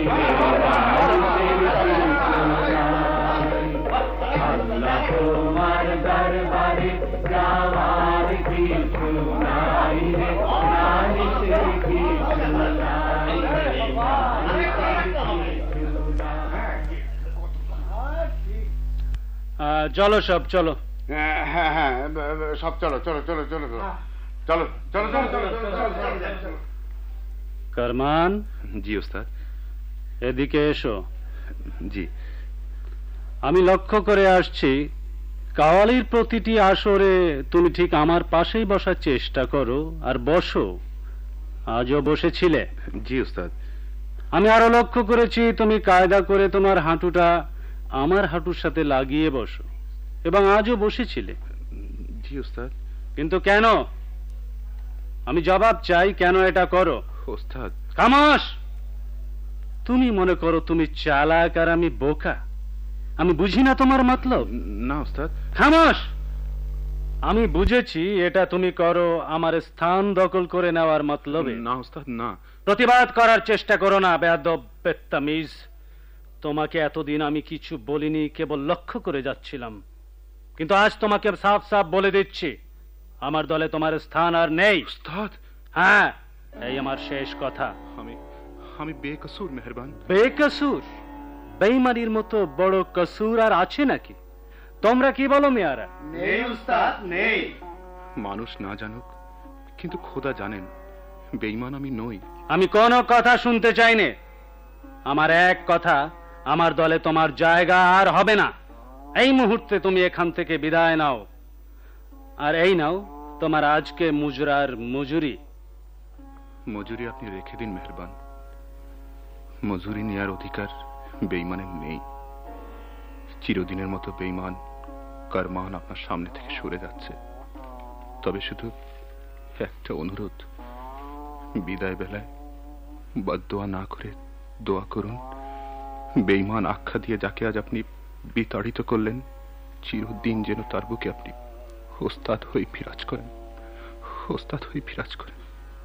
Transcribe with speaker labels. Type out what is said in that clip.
Speaker 1: তোমার দরবারে যাওয়ার কিছু নাই রে, নালিশের কিছু নাই।
Speaker 2: চলো সব চলো।
Speaker 3: হ্যাঁ হ্যাঁ সব চলো চলো চলো চলো চলো চলো চলো চলো চলো চলো।
Speaker 2: কারমান।
Speaker 4: জি ওস্তাদ।
Speaker 2: এদিকে এসো।
Speaker 4: জি।
Speaker 2: আমি লক্ষ্য করে আসছি কাওয়ালির প্রতিটি আসরে তুমি ঠিক আমার পাশেই বসার চেষ্টা করো, আর বসো। আজও বসেছিলে।
Speaker 4: জি ওস্তাদ।
Speaker 2: আমি আরো লক্ষ্য করেছি তুমি কায়দা করে তোমার হাঁটুটা আমার হাঁটুর সাথে লাগিয়ে বসো, এবং আজও বসেছিলে।
Speaker 4: জি ওস্তাদ।
Speaker 2: কিন্তু কেন? আমি জবাব চাই, কেন এটা করো?
Speaker 4: ওস্তাদ।
Speaker 2: খামোশ! তুমি মনে করো তুমি চালাক আর আমি বোকা? আমি বুঝি না তোমার মতলব?
Speaker 4: না ওস্তাদ।
Speaker 2: খামোশ! আমি বুঝেছি এটা তুমি করো আমার স্থান দখল করে নেওয়ার মতলবে।
Speaker 4: না ওস্তাদ না।
Speaker 2: প্রতিবাদ করার চেষ্টা করো না, বেয়াদব বেত্তামিজ। তোমাকে এতদিন আমি কিছু বলিনি, কেবল লক্ষ্য করে যাচ্ছিলাম, কিন্তু আজ তোমাকে সাফ সাফ বলে দিচ্ছি আমার দলে তোমার স্থান আর নেই।
Speaker 4: ওস্তাদ।
Speaker 2: হ্যাঁ, এই আমার শেষ কথা।
Speaker 4: আমি বেকসুর মেহেরবান।
Speaker 2: বেকসুর? বেঈমানির মতো বড় কসুর আর আছে নাকি? তোমরা কি বলো মিয়ারা?
Speaker 3: নেই উস্তাদ, নেই।
Speaker 4: মানুষ না জানুক, কিন্তু খোদা জানেন বেঈমান আমি নই।
Speaker 2: আমি কোনো কথা শুনতে চাই না। আমার এক কথা, আমার দলে তোমার জায়গা আর হবে না। এই মুহূর্তে তুমি এখান থেকে বিদায় নাও, আর এই নাও তোমার আজকে মুজরার মজুরি।
Speaker 4: মজুরি আপনি রেখে দিন মেহেরবান। মজুরি নেয়ার অধিকার বেঈমানের নেই। চিরদিনের মতো বেঈমান কারমান আপনার সামনে থেকে সরে যাচ্ছে। তবে শুধু একটা অনুরোধ, বিদায় বেলায় বদদোয়া না করে দোয়া করুন বেঈমান আখ্যা দিয়ে যাকে আজ আপনি বিতাড়িত করলেন, চিরদিন যেন তার বুকে আপনি ওস্তাদ হয়ে বিরাজ করেন, ওস্তাদ হয়ে বিরাজ করেন।